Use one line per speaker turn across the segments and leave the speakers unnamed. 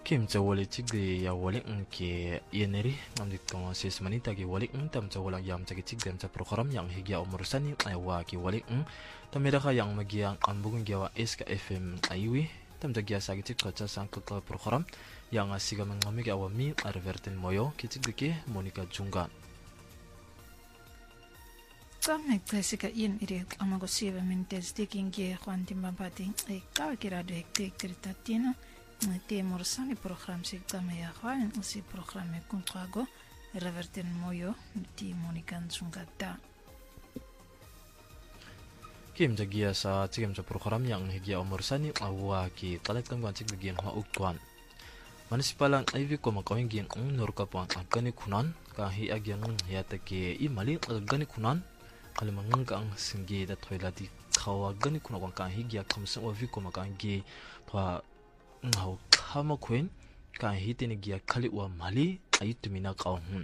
Kim cha wali chigde ya wali ke yeneri amdi tong sis manita ki wali tam cha wala yam cha chigde cha program yang higya umursani aywa ki wali tamira ka yang magiang ambugun gyawa SK FM aywi tam cha gya sa ki chik cha sang ka program yang asiga mangami ki awami arverten moyo ki chigde ke Monica Junga
Kami klasika in iri amago 7 minutes diking ge Juan Timbapati e kawa kirado hektik tiritatina te morsani program si kami ya Juan usi program e kontrago reverten moyo ti Monica Junga ta
Kim jagia sa chigem cha program yang higya umursani awa ki talat kam ganchik gi ha ukwan Munisipalang Ivy ko makawing gi norka pang agani kunan ka hi agyan yata ke I mali agani kunan kalimangang ang singi da toilati kawa gani kuna ka hi gi kamsen ovi ko makangi twa ngau kama kwen ka hi tini gi kali wa mali ayitumina kaun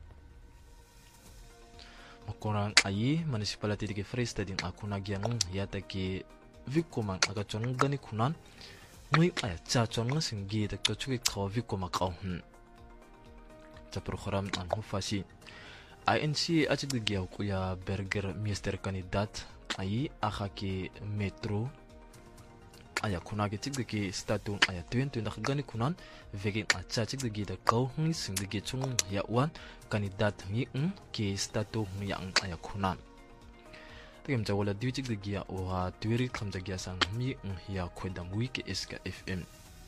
makorang ayi municipality ke Freestad din akuna gi yata ke vikoma aga chon gani kunan ngui aya cha chon singi da chuki kawa vikoma kaun ta program an hufasi INC achig giyaw kuya Berger Minister kandidat ayi akaki metro aya kunagi tigdiki statu aya 20 gani kunan vegin acha tigdiki da kaw hung singdiki chung ya wan kandidat ngi ki statu yang aya kunan tigam jawala diwi tigdiki ya oha twiri khamja gya sang mi ya khwedam wiki SK FM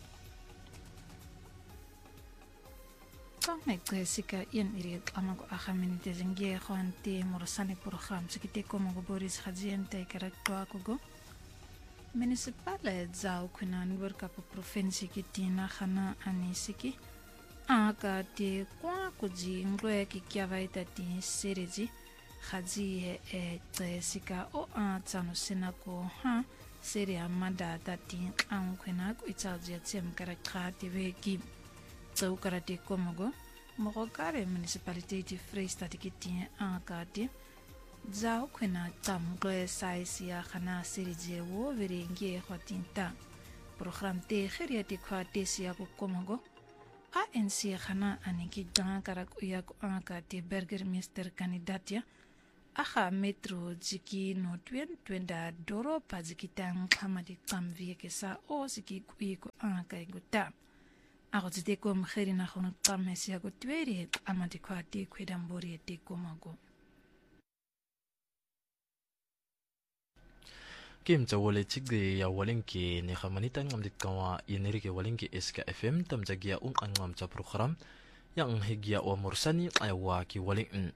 Kami klasika in iri amago akhaminite zingie Juan te morsani program sikite komago Boris Hadziente karakto akogo municipale zau kuna nwerka po provinsi kitina khana anisiki aka te kwa kuji ngloya ki kyavaita ti sereji Hadzi e klasika o a tsano senako ha seri amada tati an kuna ku itsaji atsem karakta te veki Zau karate komogo mogokare municipality ti Freestad kitien akati zau kwena tamgwe saisia khana serije wo verenge khotinta program te khiriati khwate sia ko komogo ANC khana aniki dan karak uya ko akati Berger Minister kandidatia aha metro jiki no twenda doro pazikitang khamadi kamvie kesa o siki kuiko akai guta Agotite kom kherina khono tamesia go tweri amati kwati kwedambori ete komago
Kim cha wale chigde ya walinki ni khamanita ngamdit kawa yeneri ke walinki SK FM tamjagia angam cha program yang higia wa morsani aywa ki walin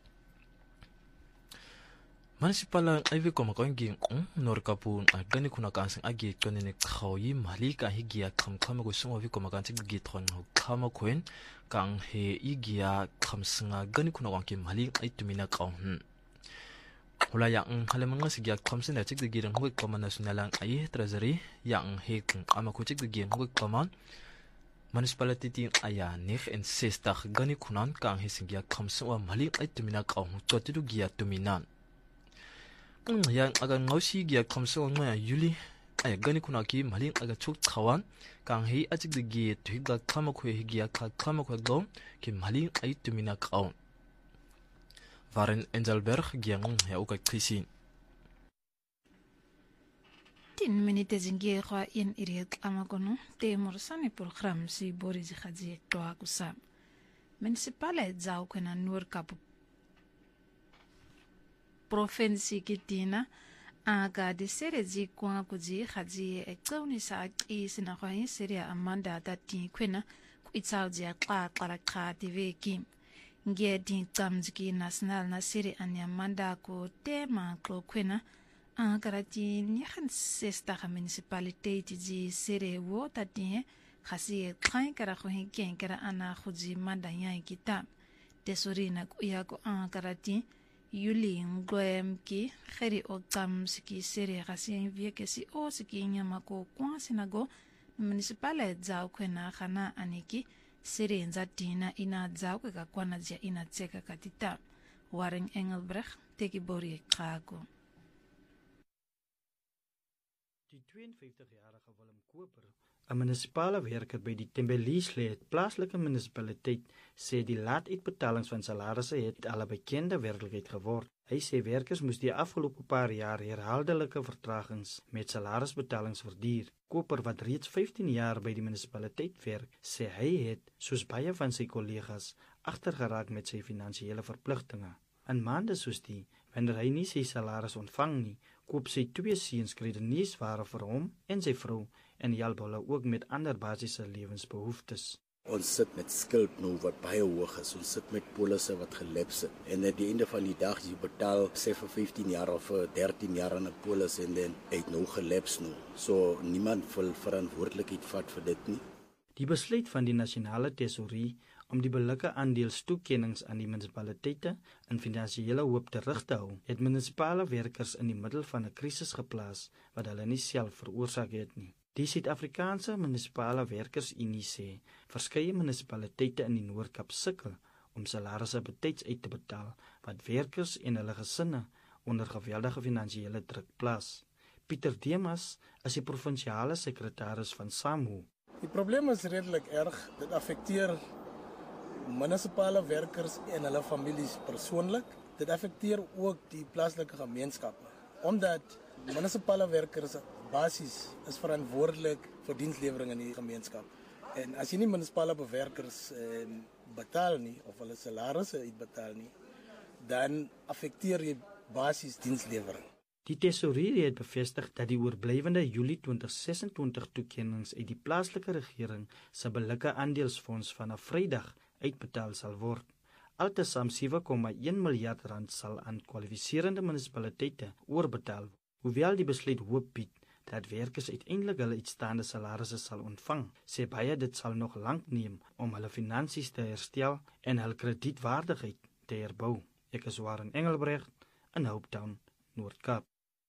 Municipal Ivy ko makawing norkapun agani kuna kansing agi kanine khawi malika higia khamkhama go sungo vi ko makanchig githon khama kwen kang he igia khamsinga gani kuna wanki mali aitumina kaun hula yang halemanga sigia khamsin da chig de girang hoi common national ai treasury yang he amaku chig de gien hoi common municipality ti aya nih en sesta gani kunan kang he sigia khamsinga mali aitumina kaun chotidu gia tuminan yang aga ngausi gia khamso nga yuli ay gani kuna ki malin aga chuk thawan kang hi achig de gi thuiga khama khwe hi gia khama khwe go ki malin ay tumina kaun Waren Engelberg giang ya uka krisin
10 minute zingie khwa in iri amagono te morsani program si Boris Hadziente to akusa municipale zau kana nur kapu provinsi kitina aga de sereji kwa kuji Haji ekoni sa isina kwa seria amanda dati kwena kuitsauji akla kala tveki nge din tamziki national na seri anyamanda ko tema klo kwena agarati nyahan sesta municipality ji sere wo tati khasi khain kara kho hin kara ana khuji manda yan kita tesorina kuya ko agarati Yuli ngwem ki kheri okam siki sere khasi vieke si o siki nyama ko kwa sinago municipale zau kwena khana aniki sere nzatina ina zau ka kwana ja ina tseka katita Waren Engelberg teki bori kago
Die 52-jarige Willem Koper 'n munisipale werker by die Thembelihle plaaslike munisipaliteit sê die laat-uitbetalings van salarisse het al 'n bekende werklikheid geword. Hy sê werkers moes die afgelope paar jaar herhaaldelike vertragings met salarisbetalings verduur. Koper wat reeds 15 jaar by die munisipaliteit werk, sê hy het, soos baie van sy kollegas, agtergeraak met sy finansiële verpligtinge. In maande soos die, wanneer hy nie sy salaris ontvang nie, koop sy 2 seuns kredietnuusware vir hom en sy vrou en help hulle ook met ander basiese lewensbehoeftes.
Ons sit met skuld nou wat baie hoog is. Ons sit met polisse wat gelaps het. En aan die einde van die dag jy betaal sê vir 15 jaar of 13 jaar aan 'n polis en dan het nou gelaps nou. So niemand wil verantwoordelikheid vat vir dit nie.
Die besluit van die nasionale tesourie om die billike aandeelstoekennings aan die munisipaliteite in finansiële hoop terug te hou, het munisipale werkers in die middel van 'n krisis geplaas wat hulle nie self veroorsaak het nie. Die Suid-Afrikaanse Munisipale Werkersunie sê verskeie munisipaliteite in die Noord-Kaap sukkel om salarisse betyds uit te betaal wat werkers en hulle gesinne onder geweldige finansiële druk plaas. Pieter Demas is die provinsiale sekretaris van SAMHO.
Die probleem is redelik erg. Dit affekteer munisipale werkers en hulle families persoonlik. Dit affekteer ook die plaaslike gemeenskappe omdat munisipale werkers basies is verantwoordelik vir dienslewering in die gemeenskap. En as jy nie munisipale werkers betaal nie of hulle salarisse uitbetaal nie, dan affekteer jy basies dienslewering.
Die tesourie het bevestig dat die oorblywende Julie 2026 toekennings uit die plaaslike regering se billike aandelsfonds vanaf Vrydag uitbetaal sal word. Altesaam 7,1 miljard rand sal aan kwalifiserende munisipaliteite oorbetaal, hoewel die besluit hoop bied dat werkers uiteindelik hulle uitstaande salarisse sal ontvang, sê baie dit sal nog lank neem om hulle finansies te herstel en hul kredietwaardigheid te herbou. Ek is Warren Engelbrecht in Hopetown, Noord-Kaap.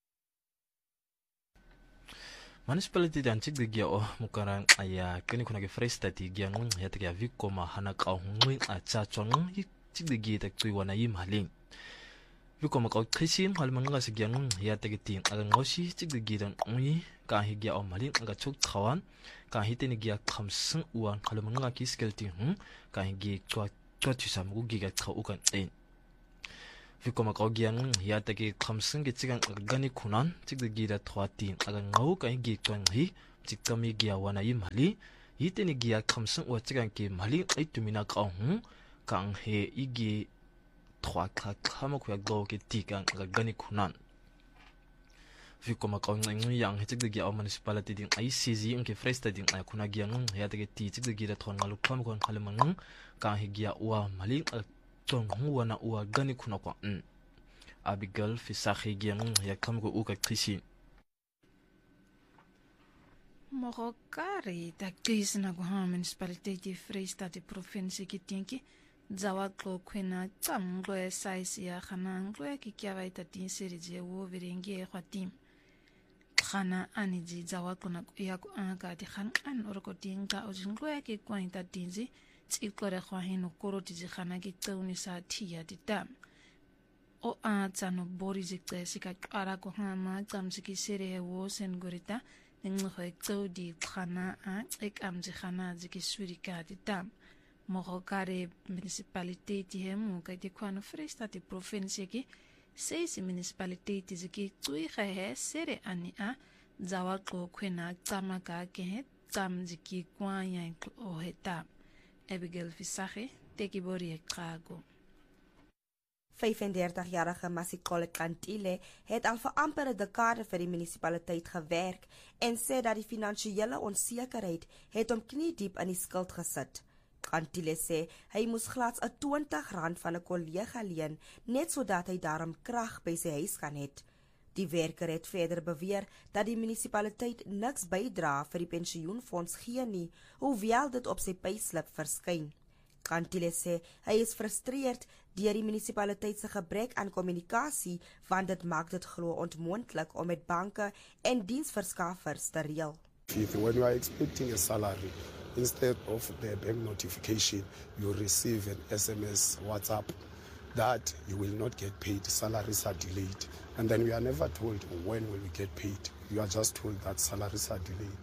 Municipality antigde gia mukarang aya kani kuna ke Freestati gia ngun yata ke vikoma hana ka ngwe a cha chong tigde gia ta tsui wana yi maling vikoma ka khisin halmanga se gia ngun yata ke tin aga ngoshi tigde gia dan ngwi ka hi gia maling aga chok thawan ka hi teni gia khamsung uan halmanga ki skelti ka hi gi chwa tisam gu gi ga thau kan en vikoma ka gia ngun yata ke khamsung ge chigang gani khunan tigde gia da thwa tin aga ngau ka hi gi twang hi chikami gia wana yi mali yiteni gia khamsung wa chigang ke mali ai tumina ka kang he igi thwa kha khama khu yak do ke tikang aga gani khunan vikoma ka ngi yang he tigde gia municipality ding ICZ ke Freestati ding ai khuna gia ngun yata ke ti tigde gia da thon ngalu kham kon khalmang ka hi gia wa mali chong wana uwa gani kuna kwa Abigail Fisakhi giang ya kamgo uka krisi
Morokari ta kris na kwa municipality Freestati province kitinki zawa klo kwena tsamgo ya size ya khananglo ya kikiawa itatin serije wo virengi kwa tim khana aniji zawa kuna ya ku anga di khan an orokotinga ojinglo ya ki kwa itatinzi tsikore kwa hino koroti zikhana ki tsauni sa tia di dam o a tsano bori zikte sika ara ko hama tsamsiki sere wo sen gorita ningho ekto di khana a ek am zikhana ziki surika di dam Morokare municipality hemu ka di kwano Freestati province ki seisi municipality ziki tsui khahe sere ani a zawa ko kwena tsama ka ke tsam ziki kwa ya o heta Abigail Fisakhi, Tekibori Ektrago.
35-jarige Masikole Kantile het al vir amper 'n dekade vir die munisipaliteit gewerk en sê dat die finansiële onsekerheid het hom kniediep in die skuld gesit. Kantile sê hy moes glads R20 van 'n kollega leen net sodat hy daarom krag by sy huis kan hê. Die werker het verder beweer dat die munisipaliteit niks bydra vir die pensioenfonds gee nie, hoewel dit op sy payslip verskyn. Kantile sê hy is frustreerd deur die munisipaliteit se gebrek aan kommunikasie, want dit maak dit glo onmoontlik om met banke en diensverskaffers te reël.
When you are expecting a salary, instead of the bank notification, you receive an SMS, WhatsApp, that you will not get paid, salaries are delayed. And then we are never told when will we get paid. You are just told that salaries are delayed.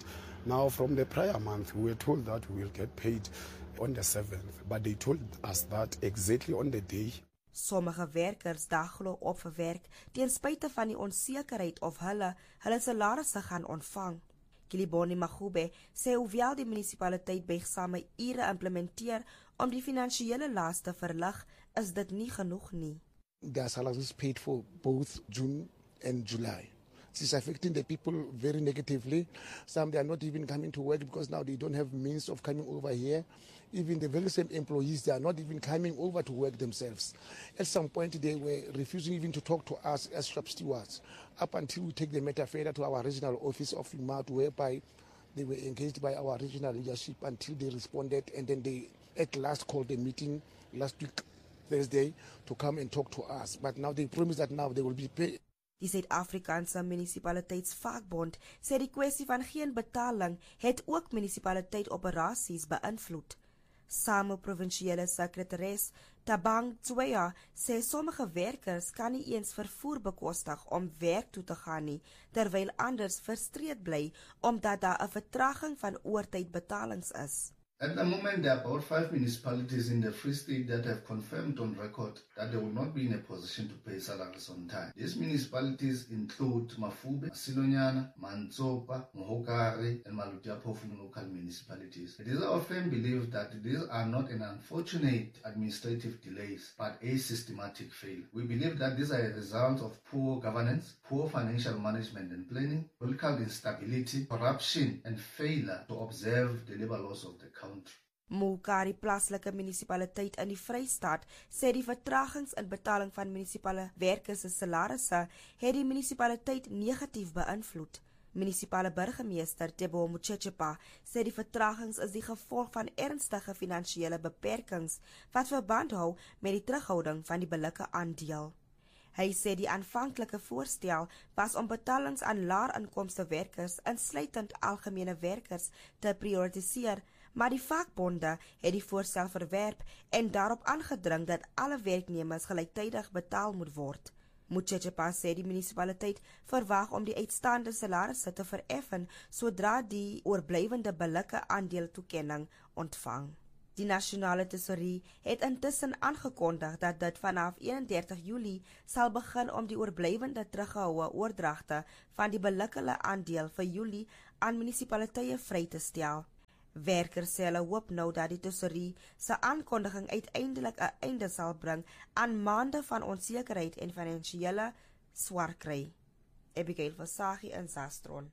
Now, from the prior month, we were told that we will get paid on the 7th, but they told us that exactly on the day.
Sommige werkers daglo op vir werk ten spyte van die onsekerheid of hulle salarisse gaan ontvang. Kiliboni Magube sê hoewel die munisipaliteit buigsame ure implementeer om die finansiële las te verlig, is dit nie genoeg nie.
Their salaries paid for both June and July. This is affecting the people very negatively. Some, they are not even coming to work because now they don't have means of coming over here. Even the very same employees, they are not even coming over to work themselves. At some point, they were refusing even to talk to us as shop stewards, up until we take the matter further to our regional office of Limatu, whereby they were engaged by our regional leadership until they responded, and then they at last called a meeting last week, Thursday, to come and talk to us. But now they promise that now they will be paid.
Die Suid-Afrikaanse Munisipaliteitsvakbond sê die kwessie van geen betaling het ook munisipaliteit-operasies beïnvloed. SAMO provinsiële sekretaris Tabang Tsweya sê sommige werkers kan nie eens vervoer bekostig om werk toe te gaan nie, terwyl anders frustreerd bly omdat daar 'n vertraging van oortydbetalings is.
At the moment, there are about 5 municipalities in the Free State that have confirmed on record that they will not be in a position to pay salaries on time. These municipalities include Mafube, Silonyana, Mantsopa, Mohokare, and Malutiaphofu local municipalities. It is our firm belief that these are not an unfortunate administrative delays, but a systematic failure. We believe that these are a result of poor governance, poor financial management and planning, political instability, corruption, and failure to observe the labor laws of the country.
Mohokare plaaslike munisipaliteit in die Vrystaat sê die vertragings in betaling van munisipale werkers se salarisse het die munisipaliteit negatief beïnvloed. Munisipale burgemeester Tebo Motshetshepa sê die vertragings is die gevolg van ernstige finansiële beperkings wat verband hou met die terughouding van die billike aandeel. Hy sê die aanvanklike voorstel was om betalings aan laer inkomste werkers, insluitend algemene werkers, te prioritiseer, maar die vakbonde het die voorstel verwerp en daarop aangedring dat alle werknemers gelyktydig betaal moet word. Motshetshepa sê die munisipaliteit verwag om die uitstaande salarisse te vereffen sodra die oorblywende billike aandeeltoekenning ontvang. Die nasionale tesorie het intussen aangekondig dat dit vanaf 31 Julie sal begin om die oorblywende teruggehoue oordragte van die billike aandeel vir Julie aan munisipaliteite vry te stel. Werkers sê hulle hoop nou dat die tesorie se aankondiging uiteindelik 'n einde sal bring aan maande van onsekerheid en finansiële swaarkry. Abigail Vasagi in Zastron.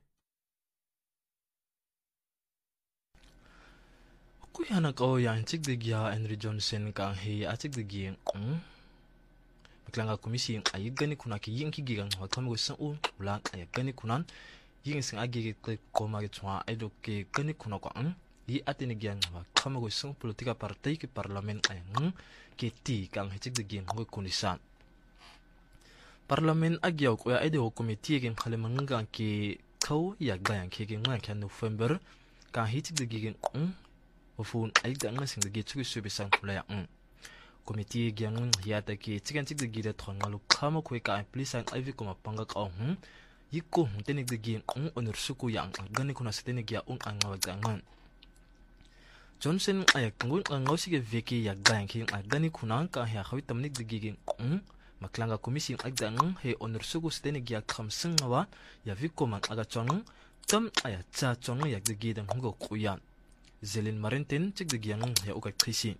Kuyana ko yang cik digya Henry Johnson kang he atik digya maklanga komisi ay gani kuna ki yin ki gigan wa kamo san u la ay gani kunan yin sing agi ko ma twa ay do ke gani kuna ko yi atini gyan wa kamo san politika partai ki parliament ay ke ti kang he cik digya ngo kunisan parliament agya ko ay do komiti ke khale manga ke kau ya gayan ke ngan kan November kang he cik digya Ofun ay dang sing de gitu subisan kula komiti gyangun hiata ki chicken chik de gida thongalu khama khoi ka plisan iv ko mapanga ka yikko tenik de gin onur suku yang gani kuna setene gya anga gangan Johnson ay kangun ngausi ge veki ya gang king gani kuna ka ha khawi tamnik de gigin maklanga komisi ay dang he onur suku setene gya khamsing wa ya vikko man aga chong tam aya cha chong ya de gidan ngo kuyan Zelin Marintin cik digiang ya ukai krisi.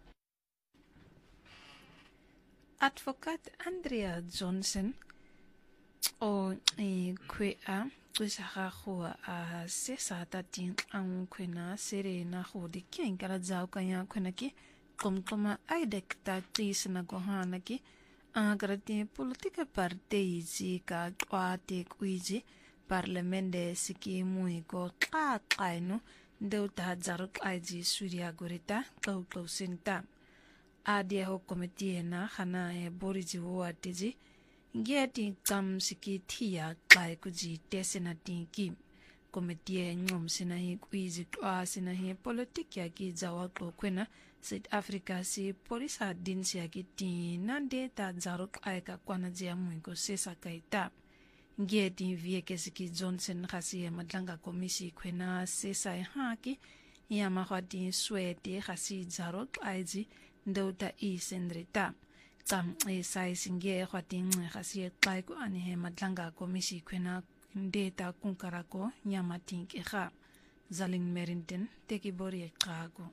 Advokat Andrea Johnson o kwe a kwisaka khua a sesa tatin ang kwena serena khu di ken kala zau kanya kwena ki komkoma aidek ta tisna gohana ki agrati politika partei ji ka kwate kuiji parlamente siki mui go qaino Deuta Zaruk Aiji Surya Gorita, Kau Sinta. Adia ho komitiena hana e boriji watiji, Geti Kam Siki Tia, Kai Kuji, Tesenati Kim. Komitie Nyom Sinahi Quizi Twa Sinahi Politikia Ki Zawako Quena, South Africa si Polisa Dinsia Kiti, Nande Ta Zaruk Aika Kwanazia Mungo Sesa Kaita. ngie di vieke siki Johnson khasi madlanga komisi kwena sesai haki ya mahwadi swete khasi zaro aizi ndota isendrita kam sai singe khwati khasi qaiku ani he madlanga komisi kwena ndeta kunkarako nyamatin kha Zalin Merrington teki bori qago.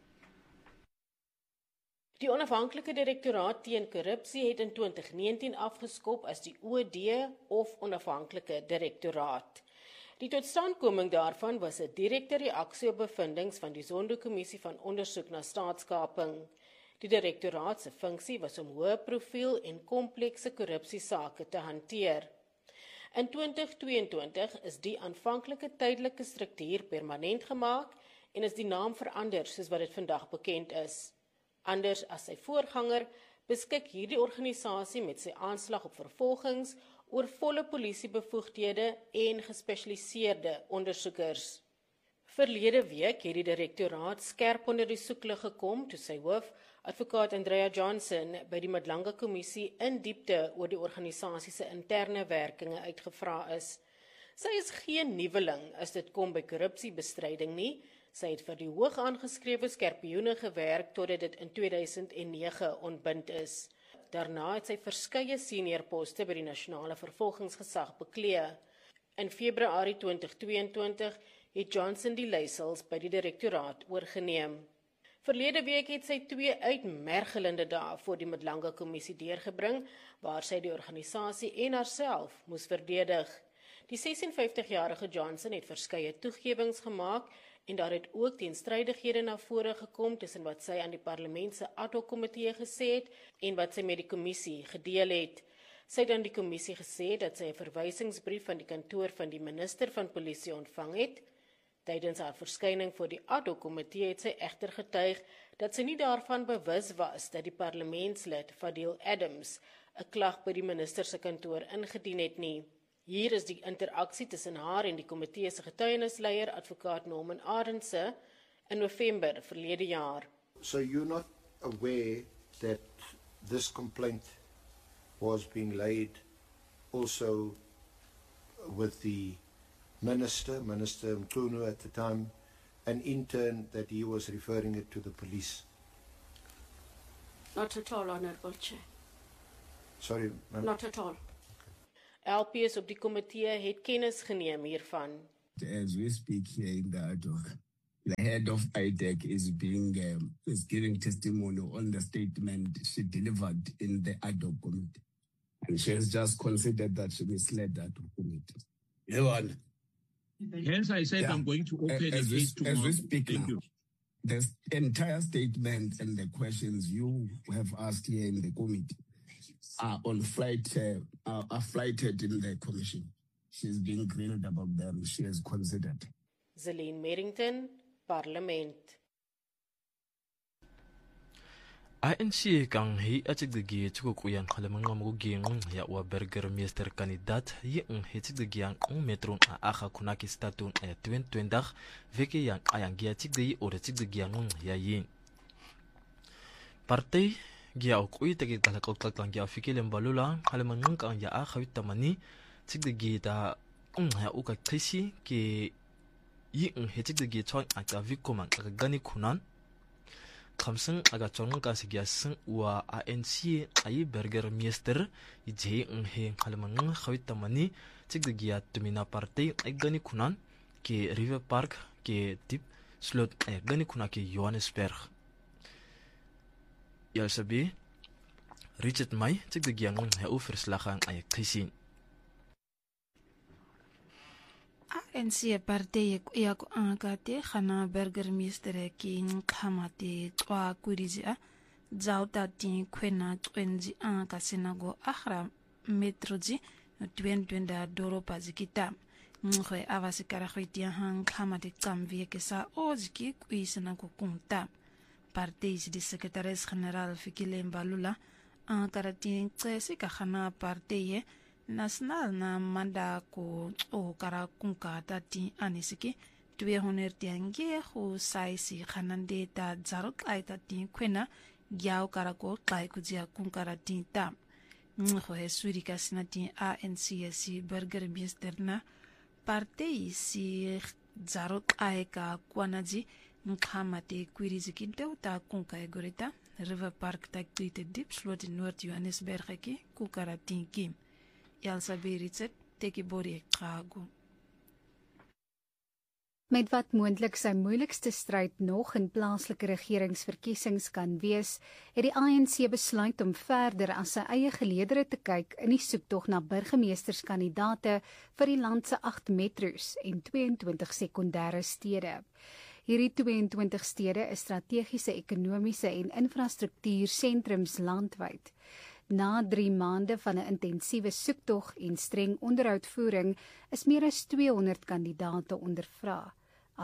Die onafhanklike direktoraat teen korrupsie het in 2019 afgeskop as die OD of onafhanklike direktoraat. Die totstandkoming daarvan was 'n direkte reaksie op bevindinge van die Zondo-kommissie van ondersoek na staatskaping. Die direktoraat se funksie was om hoë profiel en komplekse korrupsiesake te hanteer. In 2022 is die aanvanklike tydelike struktuur permanent gemaak en is die naam verander soos wat dit vandag bekend is. Anders as sy voorganger, beskik hierdie organisasie met sy aanslag op vervolgings oor volle polisiebevoegdhede en gespesialiseerde ondersoekers. Verlede week het die direktoraat skerp onder die soeklig gekom toe sy hoof, advokaat Andrea Johnson, by die Madlanga kommissie in diepte oor die organisasie se interne werkinge uitgevra is. Sy is geen nuweling as dit kom by korrupsiebestryding nie. Sy het vir die hoog aangeskrewe skerpioene gewerk totdat dit in 2009 ontbind is. Daarna het sy verskeie seniorposte by die nasionale vervolgingsgesag beklee. In Februarie 2022 het Johnson die leiersels by die direktoraat oorgeneem. Verlede week het sy 2 uitmergelende dae voor die Madlanga kommissie deurgebring, waar sy die organisasie en haarself moes verdedig. Die 56-jarige Johnson het verskeie toegewings gemaak en daar het ook teenstrydighede na vore gekom tussen wat sy aan die parlement se ad hoc komitee gesê het en wat sy met die kommissie gedeel het. Sy het aan die kommissie gesê dat sy 'n verwysingsbrief van die kantoor van die minister van polisie ontvang het. Tydens haar verskyning voor die ad hoc komitee het sy egter getuig dat sy nie daarvan bewus was dat die parlementslid Fadil Adams 'n klag by die minister se kantoor ingedien het nie. Hier is die interaksie tussen haar en die komitee se getuienisleier, advokaat Norman Arendse, in November verlede jaar.
So you're not aware that this complaint was being laid also with the Minister Mtunu at the time, and in turn that he was referring it to the police?
Not at all, Honourable Chair.
Sorry, ma'am.
Not at all. LPs op die komitee het kennis geneem hiervan.
As we speak here in the ad hoc, the head of IDEC is giving testimony on the statement she delivered in the ad hoc committee. And she has just considered that she misled that committee.
Hence, I said I'm going to open the case tomorrow.
As we speak now, the entire statement and the questions you have asked here in the committee are flighted in the commission. She's been grilled about them. She has considered.
Zalin Merrington, Parlement.
ANC kang hi atik de gi chuko kuyan khalamanga mo geng ya wa burgemeester kandidaat hi hetik de giang metron a aga kunaki statun 2020 veke yang ayang gi atik de oratik de giang ya yin partai gia okui tegi talakok tlang gia fikilem balula khalamang kang ya a khawit tamani tik de gi ta ya uka khisi ke yi hetik de gi chon ata vikomang gani kunan Kamsang aga chong ka sigyasang wa ANC ay burgemeester ije he khalamang khawit tamani chigdigia tumina party ay gani kunan ke River Park ke tip slot ay gani kuna ke Johannesburg Yalsabi Richard May chigdigia ng he verslagang ay khisin
ANC party ya ko angate khana burgemeester ki khamati twa kurizia zauta tin kwena twenzi anga sinago akhra metroji 2020 doropa zikita ngwe avasikara khwitia hang khamati kamvie ke sa oziki kuisana ko kunta party di secretaries general fikile mbalula ankaratin tsesi ka khana party national na manda ko o kara kunka tati anisiki tuwe honer tiange ho saisi khanande ta zarok ai tati kwena gyao kara ko kai kujia kunkara tinta Ngo he surika sinati ANC si burgemeester na partei si zarok aeka kwanaji nkhamate kwirizi ta kunka egorita River Park tak tweete diep slot in Noord Johannesburg ki kukara tinkim. Elsa Beritset teki bori trago.
Met wat moontlik sy moeilikste stryd nog in plaaslike regeringsverkiesings kan wees, het die ANC besluit om verder as sy eie geleedere te kyk in die soektog na burgemeesterskandidaate vir die land se 8 metros en 22 sekondêre stede. Hierdie 22 stede is strategiese ekonomiese en infrastruktuursentrums landwyd. Na 3 maande van 'n intensiewe soektog en streng onderhoudvoering is meer as 200 kandidaate ondervra.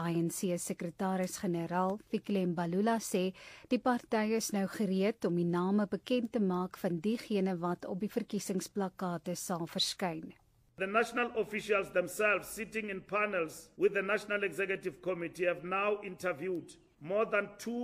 ANC-sekretaris-generaal Fikile Mbalula sê die party is nou gereed om die name bekend te maak van diegene wat op die verkiesingsplakate sal verskyn.
The national officials themselves, sitting in panels with the National Executive Committee, have now interviewed more than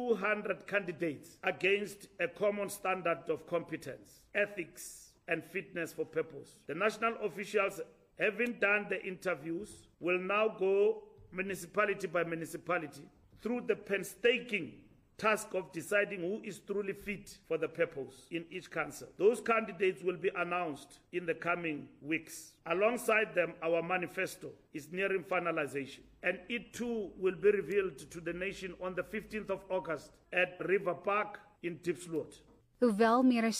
200 candidates against a common standard of competence, ethics, and fitness for purpose. The national officials, having done the interviews, will now go municipality by municipality through the painstaking task of deciding who is truly fit for the purpose in each council. Those candidates will be announced in the coming weeks. Alongside them, our manifesto is nearing finalization, and it too will be revealed to the nation on the 15th of August at River Park in Diepsloot.
Hoewel meer as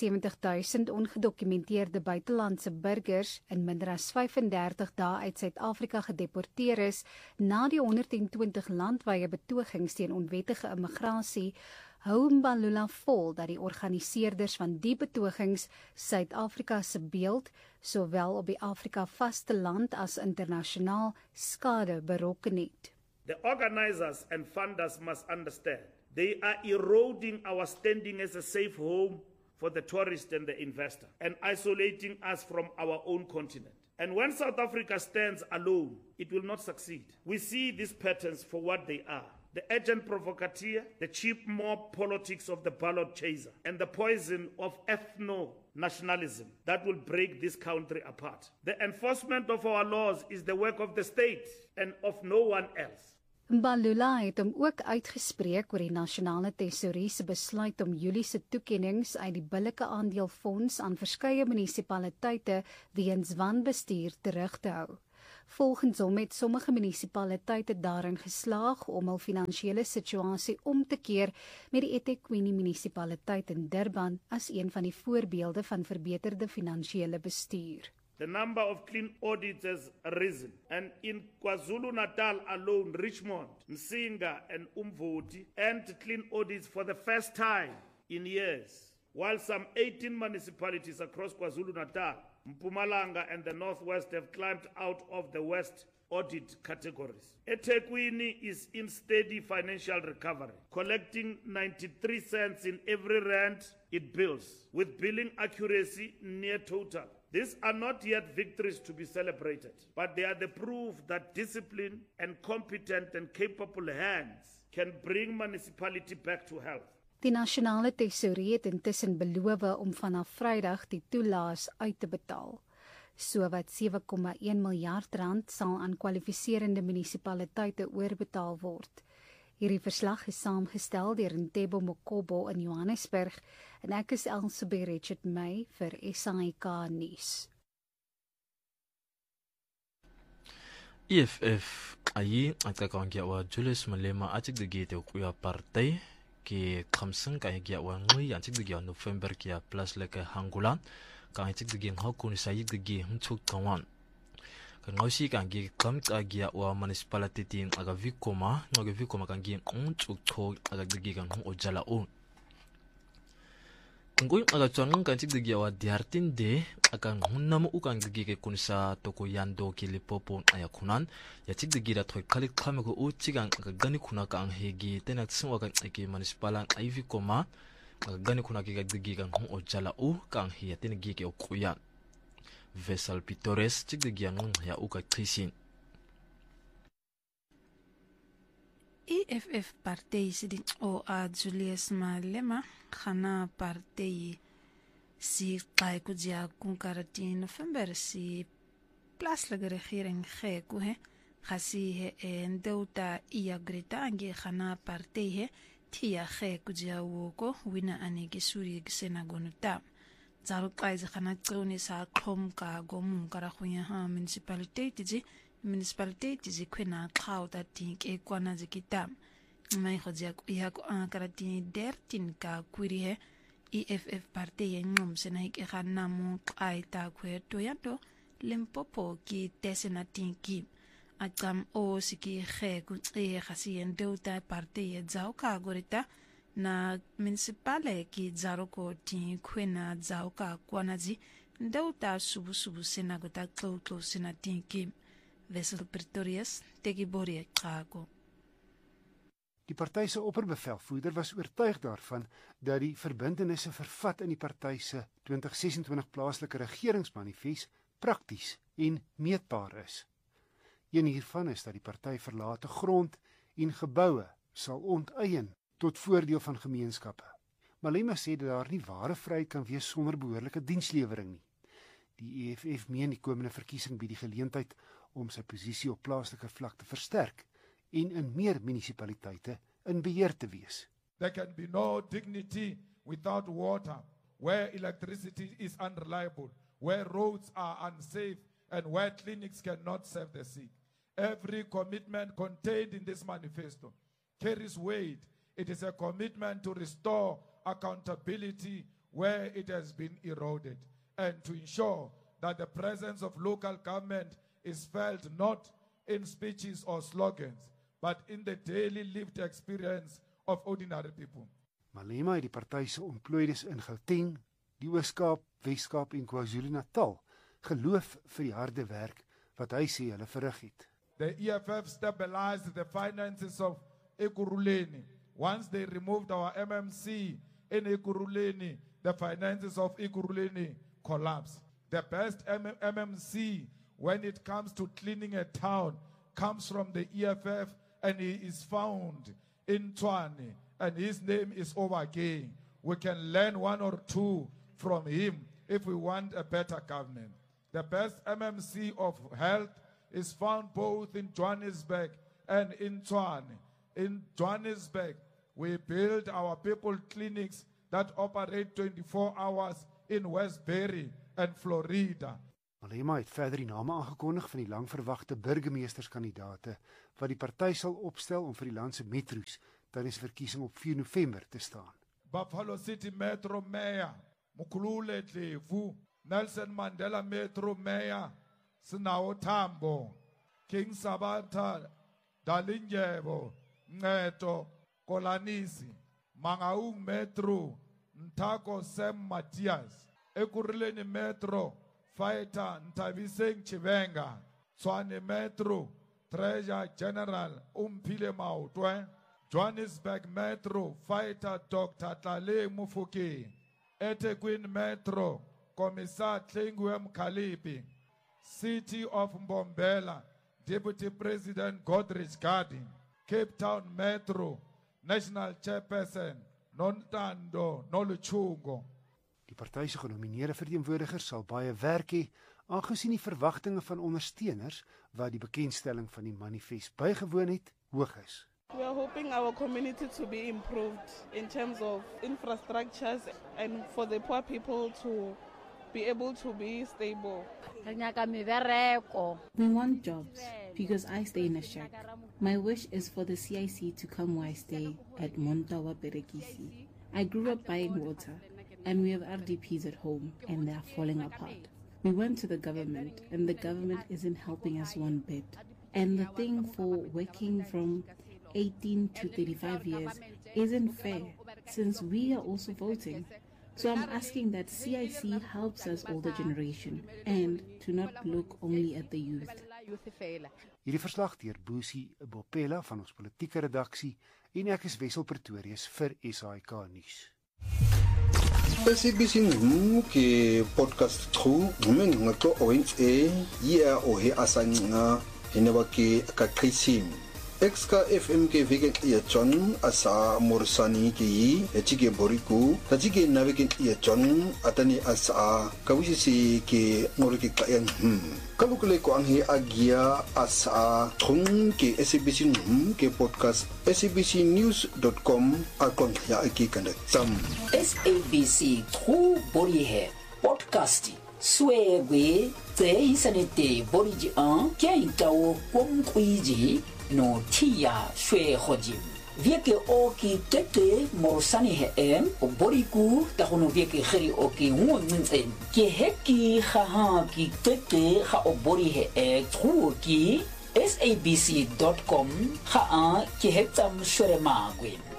72,000 ongedokumenteerde buitelandse burgers in minder as 35 dae uit Suid-Afrika gedeporteer is na die 120 landwye betogings teen onwettige immigrasie, hou Mbalula vol dat die organiseerders van die betogings Suid-Afrika se beeld, sowel op die Afrika vasteland as internasionaal, skade berokken het.
The organizers and funders must understand they are eroding our standing as a safe home for the tourist and the investor and isolating us from our own continent. And when South Africa stands alone, it will not succeed. We see these patterns for what they are. The urgent provocateur, the cheap mob politics of the ballot chaser, and the poison of ethno-nationalism that will break this country apart. The enforcement of our laws is the work of the state and of no one else.
Mbalula het hom ook uitgespreek oor die nasionale tesourie se besluit om Julie se toekennings uit die billike aandeelfonds aan verskeie munisipaliteite weens wanbestuur terug te hou. Volgens hom het sommige munisipaliteite daarin geslaag om hul finansiële situasie om te keer, met die eThekwini munisipaliteit in Durban as een van die voorbeelde van verbeterde finansiële bestuur.
The number of clean audits has risen, and in KwaZulu-Natal alone, Richmond, Msinga and Umvoti earned clean audits for the first time in years, while some 18 municipalities across KwaZulu-Natal, Mpumalanga and the Northwest have climbed out of the West audit categories. eThekwini is in steady financial recovery, collecting 93 cents in every rand it bills, with billing accuracy near total. These are not yet victories to be celebrated, but they are the proof that discipline and competent and capable hands can bring municipality back to health.
Die nasionale tesourie het intussen beloof om vanaf Vrydag die toelaas uit te betaal. Sowat 7,1 miljard rand sal aan kwalifiserende munisipaliteite oorbetaal word. Hierdie verslag is saamgestel deur Ntebo Mokobo in Johannesburg en ek is Elsabie Richard May vir SAIK nuus.
EFF ayi atakawangia wa Julius Malema atigdegete ukuya partay ki khamsang kaya wa ngui atigdege November kia plus leke hangulan ka atigdege hakuni sayigdege mtuk kawan. Kangosi kangi kamta gia wa municipality tin aga vikoma kangi untukho aga digi kan ojala on ngoi aga chang kan tik digi wa diartin de aga hunnam u kan digi ke kunsa toko yando ki lipopo aya kunan ya tik digi da thoi khalik khame ko u chigang aga gani khuna kan hegi tenak singwa kan ki municipalan ai vikoma aga gani khuna ki ga digi kan ojala u kan hi tin gi ke okuyan Vessel Pitores cik de giang ya uka krisin.
EFF partij sidin o a Julius Malema khana partij si qai ku dia kunkarati November si plaaslike regering gee ku he khasi he endeuta iya greta ange khana party he tia gee ku dia woko wina anege suri gisena gonuta zaru qai ze khana tsuni sa khom ka gomu kara khuya ha municipality ji kwena khau ta tink e kwana zikita mai khodia ya ko karati 13 ka kwiri he EFF party engum senai ke khana mu qai ta kweto yato Limpopo ki tesena tinki atam o siki khe ku e khasi endeuta party e zau ka gorita na municipale ki zaroko tin kwena zau ka kwanazi ndeuta subu sena gota klo sena tinki Wessel Pretorius tegi borie kago.
Die party se opperbevelvoerder was oortuig daarvan dat die verbintenisse vervat in die party se 2026 plaaslike regeringsmanifest prakties en meetbaar is. Een hiervan is dat die party verlate grond en geboue sal onteien tot voordeel van gemeenskappe. Malema sê dat daar nie ware vryheid kan wees sonder behoorlike dienslewering nie. Die EFF meen die komende verkiesing bied die geleentheid om sy posisie op plaaslike vlak te versterk en in meer munisipaliteite in beheer te wees.
There can be no dignity without water, where electricity is unreliable, where roads are unsafe, and where clinics cannot serve the sick. Every commitment contained in this manifesto carries weight. It is a commitment to restore accountability where it has been eroded, and to ensure that the presence of local government is felt not in speeches or slogans, but in the daily lived experience of ordinary people.
Malema het die party se ontplooides in Gauteng, die Oos-Kaap, Wes-Kaap en KwaZulu-Natal geloof vir die harde werk wat hy sê hulle verrig het.
The EFF stabilized the finances of Ekurhuleni. Once they removed our MMC in Ekurhuleni, the finances of Ekurhuleni collapsed. The best MMC when it comes to cleaning a town comes from the EFF, and he is found in Tshwane, and his name is Obakeng. We can learn one or two from him if we want a better government. The best MMC of health is found both in Johannesburg and in Tshwane. In Johannesburg, we build our people clinics that operate 24 hours in Westbury and Florida.
Malema het verder die name aangekondig van die langverwagte burgemeesterskandidaate wat die party sal opstel om vir die land se metro's tydens verkiesing op 4 November te staan.
Buffalo City Metro Mayor Mkhulule Dlevu, Nelson Mandela Metro Mayor Sinawo Tambo, King Sabata Dalindyebo, Ncedo Kolanisi, Mangaung Metro Ntako Sam Matthias, Ekurhuleni Metro Fighter Ntabiseng Chivenga, Tshwane Metro Treasurer General Umphile Maotwe, Johannesburg Metro Fighter Dr. Tlale Mufokeng, eThekwini Metro Commissar Tlengwe Mkhalipi, City of Mbombela Deputy President Godrich Garding, Cape Town Metro National Chairperson Nontando Noluchungo.
Die party se genomineerde verteenwoordigers sal baie werk hê, aangesien die verwagtinge van ondersteuners wat die bekendstelling van die manifest bygewoon het, hoog is.
We are hoping our community to be improved in terms of infrastructures and for the poor people to be able to be stable.
We want jobs because I stay in a shack. My wish is for the CIC to come where I stay at Montawa Perekisi. I grew up buying water and we have RDPs at home and they are falling apart. We went to the government and the government isn't helping us one bit. And the thing for working from 18 to 35 years isn't fair since we are also voting. So I'm asking that CIC helps us older generation and to not look only at the youth.
Hierdie verslag deur Boesie Bopela van ons politieke redaksie en ek is Wessel Pretorius vir SAK nuus.
SABC ke podcast true men ngato oint e ya o he asanga hineba ke ka krisim Exka FM ke veken ia John asa morsani ke yi echike boriku tajike naveken ia John atani asa kawisi ke ngorike kayan kalukule ko anghi agia asa thung ke SABC ke podcast sabcnews.com akon ya aki kandak sam
SABC True Body Hair podcast Swegwe te isanete boriji an kia intao kong kuiji no tia shwe hojim vieke oki tete morsani he o boriku tahono vieke kheri oki ngunzen ki heki khaha ki tete kha o bori he truki sabc.com kha ki hektam shwe magwin